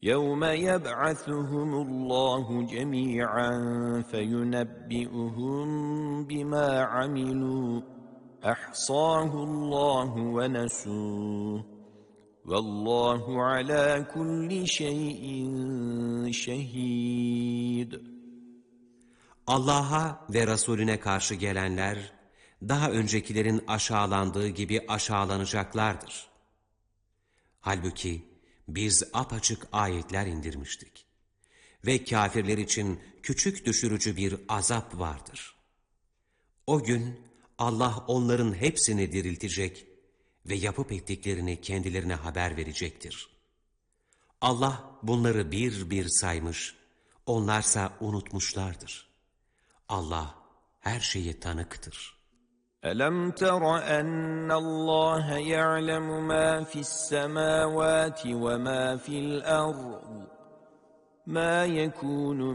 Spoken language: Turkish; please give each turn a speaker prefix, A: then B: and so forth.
A: يَوْمَ يَبْعَثُهُمُ اللّٰهُ جَمِيعًا فَيُنَبِّئُهُم بِمَا عَمِلُوا أَحْصَاهُ اللّٰهُ وَنَسُوهُ وَاللّٰهُ عَلَى كُلِّ شَيْءٍ شَهِيدٌ.
B: Allah'a ve Resulüne karşı gelenler, daha öncekilerin aşağılandığı gibi aşağılanacaklardır. Halbuki biz apaçık ayetler indirmiştik. Ve kâfirler için küçük düşürücü bir azap vardır. O gün Allah onların hepsini diriltecek ve yapıp ettiklerini kendilerine haber verecektir. Allah bunları bir bir saymış, onlarsa unutmuşlardır. Allah her şeye tanıktır.
A: أَلَمْ تَرَ أَنَّ اللّٰهَ يَعْلَمُ مَا فِي السَّمَاوَاتِ وَمَا فِي الْأَرْضِ مَا يَكُونُ